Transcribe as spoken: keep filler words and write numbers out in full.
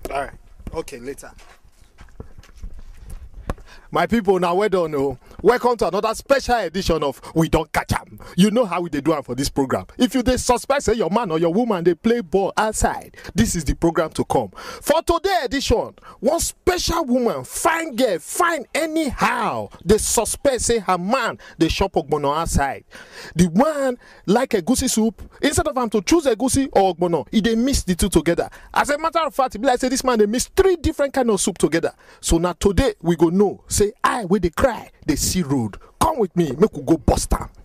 All right. Okay, later. My people, now well done. Oh. Welcome to another special edition of We Don't Catch 'em. You know how we dey do am for this program. If you dey suspect say your man or your woman they play ball outside, this is the program to come. For today edition, one special woman, fine girl, fine anyhow, they suspect say her man they shop ogbono outside. The one like a goosey soup, instead of him to choose a goosey or ogbono, he they mix the two together. As a matter of fact, it be like say this man they mix three different kind of soup together. So now today we go know. Say I where they cry, they see road. Come with me, make we go bust am.